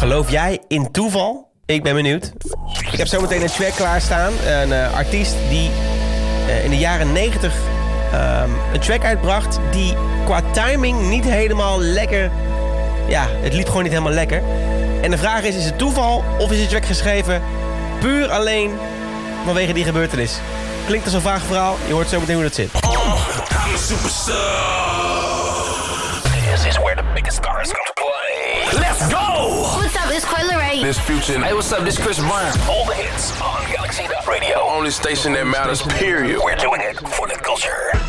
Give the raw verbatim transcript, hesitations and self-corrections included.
Geloof jij in toeval? Ik ben benieuwd. Ik heb zometeen een track klaarstaan. Een uh, artiest die uh, in de jaren negentig um, een track uitbracht die qua timing niet helemaal lekker... Ja, het liep gewoon niet helemaal lekker. En de vraag is, is het toeval of is de track geschreven puur alleen vanwege die gebeurtenis? Klinkt als een vaag verhaal. Je hoort zo meteen hoe dat zit. Oh, I'm a superstar. This is where the biggest stars come to play. Let's go! What's up, it's Coi Leray. This Future. Hey, what's up, this Chris Brown. All the hits on Galaxy Radio. Only station that matters, period. We're doing it for the culture.